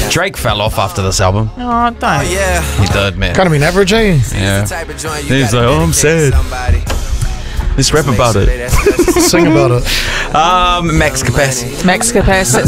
Drake fell off after this album. Oh, don't. He did, man. Gotta be never, Jay. Yeah. He's like, oh, I'm sad. Let's rap about it. Sing about it. Max Capacity. Max Capacity.